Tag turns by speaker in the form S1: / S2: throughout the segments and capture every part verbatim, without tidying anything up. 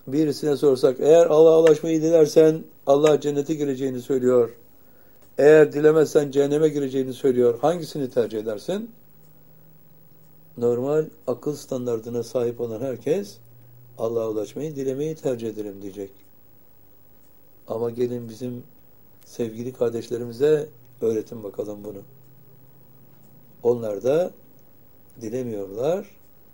S1: Birisine sorsak, eğer Allah'a ulaşmayı dilersen Allah cennete gireceğini söylüyor. Eğer dilemezsen cehenneme gireceğini söylüyor. Hangisini tercih edersin? Normal akıl standardına sahip olan herkes Allah'a ulaşmayı, dilemeyi tercih ederim diyecek. Ama gelin bizim sevgili kardeşlerimize öğretin bakalım bunu. Onlar da dilemiyorlar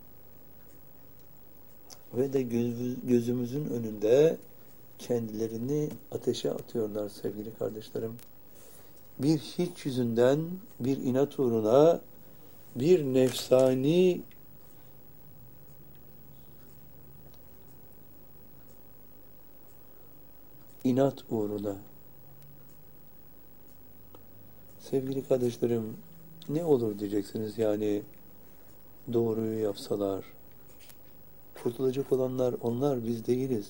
S1: ve de gözümüzün önünde kendilerini ateşe atıyorlar sevgili kardeşlerim. Bir hiç yüzünden, bir inat uğruna, bir nefsani inat uğruna. Sevgili kardeşlerim, ne olur diyeceksiniz yani doğruyu yapsalar. Kurtulacak olanlar onlar, biz değiliz.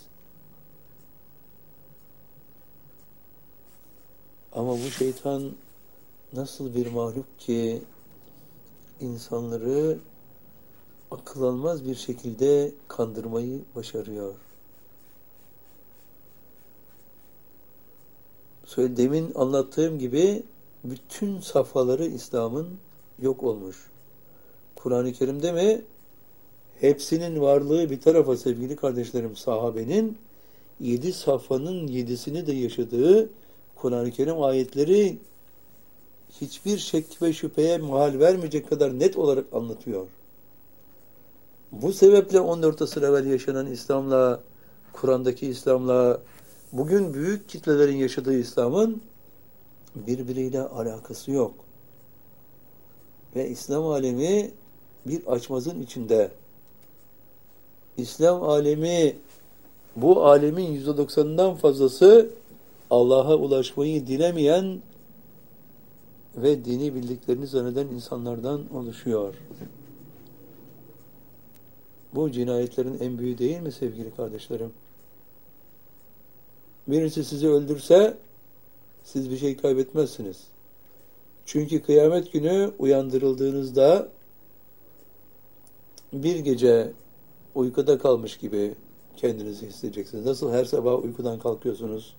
S1: Ama bu şeytan nasıl bir mahluk ki insanları akıl almaz bir şekilde kandırmayı başarıyor. Söyle, demin anlattığım gibi bütün safhaları İslam'ın yok olmuş. Kur'an-ı Kerim'de mi? Hepsinin varlığı bir tarafa sevgili kardeşlerim, sahabenin yedi safhanın yedisini de yaşadığı Kur'an-ı Kerim ayetleri hiçbir şek ve şüpheye mahal vermeyecek kadar net olarak anlatıyor. Bu sebeple on dört asır evvel yaşanan İslam'la, Kur'an'daki İslam'la, bugün büyük kitlelerin yaşadığı İslam'ın birbiriyle alakası yok. Ve İslam alemi bir açmazın içinde. İslam alemi, bu alemin yüzde doksanından fazlası Allah'a ulaşmayı dilemeyen ve dini bildiklerini zanneden insanlardan oluşuyor. Bu cinayetlerin en büyüğü değil mi sevgili kardeşlerim? Birisi sizi öldürse siz bir şey kaybetmezsiniz. Çünkü kıyamet günü uyandırıldığınızda bir gece uykuda kalmış gibi kendinizi hissedeceksiniz. Nasıl her sabah uykudan kalkıyorsunuz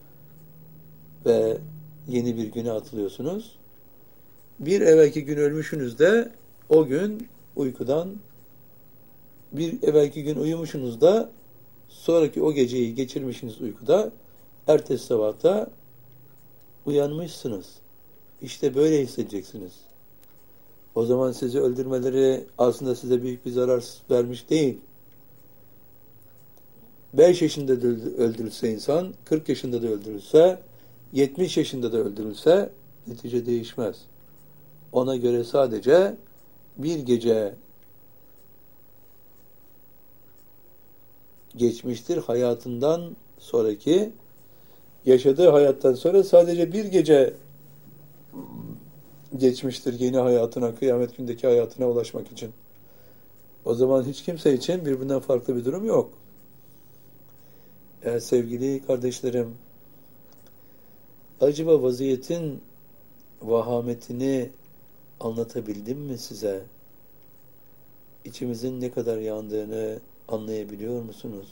S1: ve yeni bir güne atılıyorsunuz. Bir evvelki gün ölmüşsünüz de o gün uykudan, bir evvelki gün uyumuşsunuz da sonraki o geceyi geçirmişsiniz uykuda, ertesi sabahta uyanmışsınız. İşte böyle hissedeceksiniz. O zaman sizi öldürmeleri aslında size büyük bir zarar vermiş değil. beş yaşında da öldürülse insan, kırk yaşında da öldürülse, yetmiş yaşında da öldürülse netice değişmez. Ona göre sadece bir gece geçmiştir, hayatından sonraki yaşadığı hayattan sonra sadece bir gece geçmiştir yeni hayatına, kıyamet gündeki hayatına ulaşmak için. O zaman hiç kimse için birbirinden farklı bir durum yok. Yani sevgili kardeşlerim, acaba vaziyetin vahametini anlatabildim mi size? İçimizin ne kadar yandığını anlayabiliyor musunuz?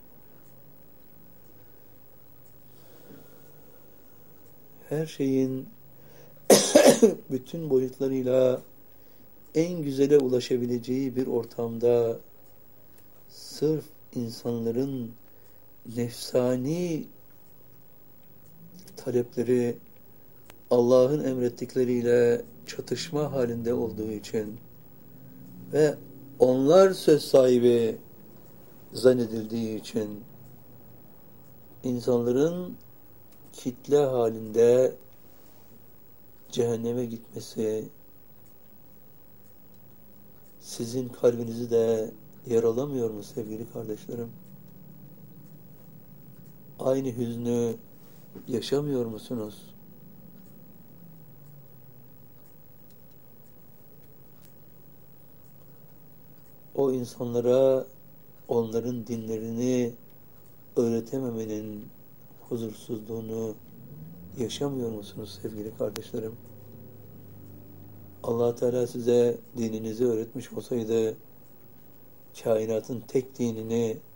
S1: Her şeyin bütün boyutlarıyla en güzele ulaşabileceği bir ortamda sırf insanların nefsani talepleri Allah'ın emrettikleriyle çatışma halinde olduğu için ve onlar söz sahibi zannedildiği için insanların kitle halinde cehenneme gitmesi sizin kalbinizi de yaralamıyor mu sevgili kardeşlerim? Aynı hüznü yaşamıyor musunuz? O insanlara onların dinlerini öğretememenin huzursuzluğunu yaşamıyor musunuz sevgili kardeşlerim? Allah Teala size dininizi öğretmiş olsaydı, kainatın tek dinini